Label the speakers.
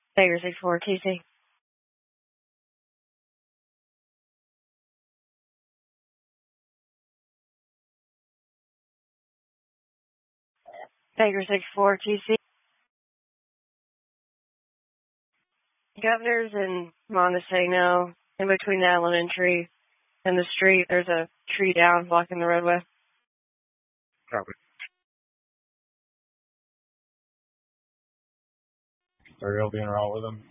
Speaker 1: Baker 64 TC. Baker 64 TC. Governor's in Montesano, in between the elementary and the street. There's a tree down blocking the roadway.
Speaker 2: Copy. Are you being all with them?